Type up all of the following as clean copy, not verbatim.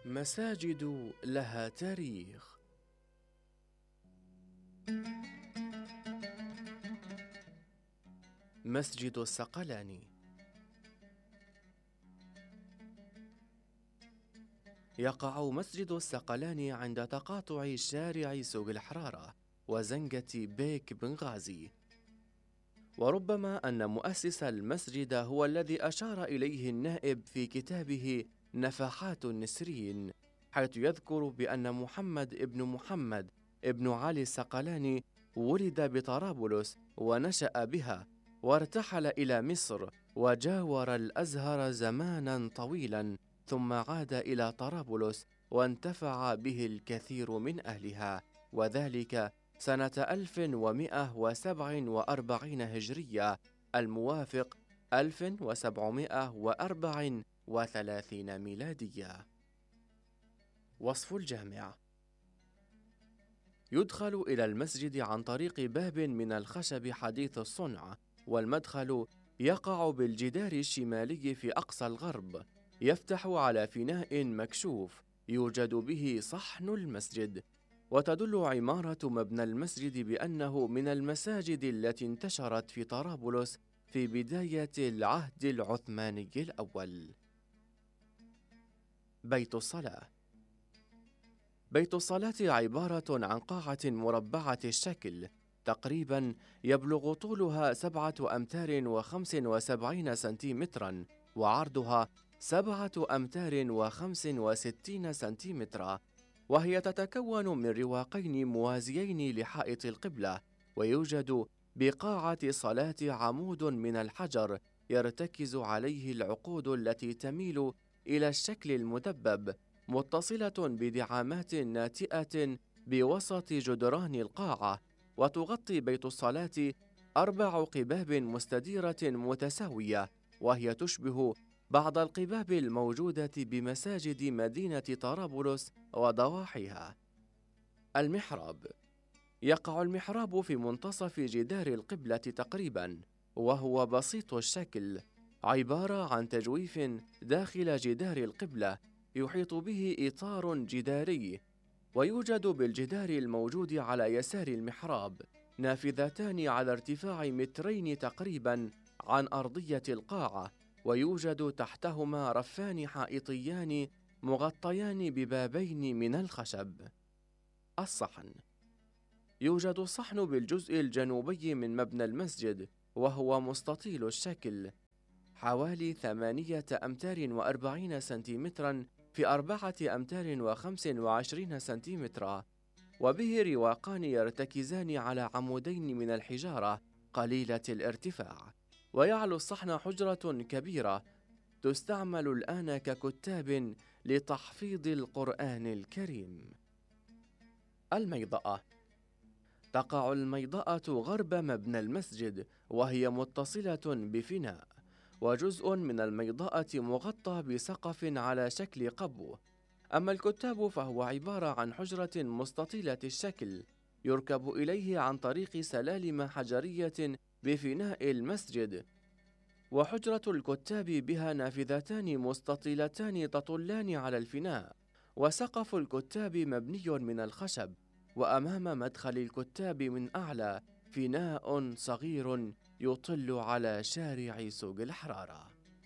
مساجد لها تاريخ. مسجد الصقلاني. يقع مسجد الصقلاني عند تقاطع شارع سوق الحرارة وزنقة بيك بنغازي، وربما أن مؤسس المسجد هو الذي أشار إليه النائب في كتابه نفحات النسرين، حيث يذكر بأن محمد ابن علي الصقلاني ولد بطرابلس ونشأ بها، وارتحل إلى مصر وجاور الأزهر زمانا طويلا، ثم عاد إلى طرابلس وانتفع به الكثير من أهلها، وذلك سنة 1147 هجرية الموافق 1734 ميلادية. وصف الجامع: يدخل إلى المسجد عن طريق باب من الخشب حديث الصنع، والمدخل يقع بالجدار الشمالي في أقصى الغرب، يفتح على فناء مكشوف يوجد به صحن المسجد، وتدل عمارة مبنى المسجد بأنه من المساجد التي انتشرت في طرابلس في بداية العهد العثماني الأول. بيت الصلاة: بيت الصلاة عبارة عن قاعة مربعة الشكل تقريبا يبلغ طولها 7 أمتار و75 سنتيمترا، وعرضها 7 أمتار و65 سنتيمترا، وهي تتكون من رواقين موازيين لحائط القبلة، ويوجد بقاعة الصلاة عمود من الحجر يرتكز عليه العقود التي تميل إلى الشكل المدبب، متصلة بدعامات ناتئة بوسط جدران القاعة، وتغطي بيت الصلاة 4 قباب مستديرة متساوية، وهي تشبه بعض القباب الموجودة بمساجد مدينة طرابلس وضواحيها. المحراب: يقع المحراب في منتصف جدار القبلة تقريبا، وهو بسيط الشكل، عبارة عن تجويف داخل جدار القبلة يحيط به إطار جداري، ويوجد بالجدار الموجود على يسار المحراب نافذتان على ارتفاع 2 تقريبا عن أرضية القاعة، ويوجد تحتهما رفان حائطيان مغطيان ببابين من الخشب. الصحن: يوجد الصحن بالجزء الجنوبي من مبنى المسجد، وهو مستطيل الشكل حوالي 8 أمتار و40 سنتيمترا في 4 أمتار و25 سنتيمترا، وبه رواقان يرتكزان على عمودين من الحجارة قليلة الارتفاع، ويعلو الصحن حجرة كبيرة تستعمل الآن ككتاب لتحفيظ القرآن الكريم. الميضأة: تقع الميضأة غرب مبنى المسجد، وهي متصلة بفناء، وجزء من الميضأة مغطى بسقف على شكل قبو. أما الكتاب فهو عبارة عن حجرة مستطيلة الشكل يركب إليه عن طريق سلالم حجرية بفناء المسجد، وحجرة الكتاب بها نافذتان مستطيلتان تطلان على الفناء، وسقف الكتاب مبني من الخشب، وأمام مدخل الكتاب من أعلى فناء صغير يطل على شارع سوق الحرارة.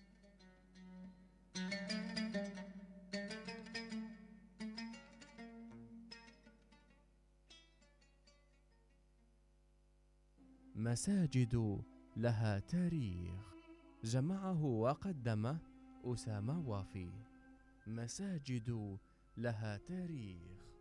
مساجد لها تاريخ، جمعه وقدمه أسامة وافي. مساجد لها تاريخ.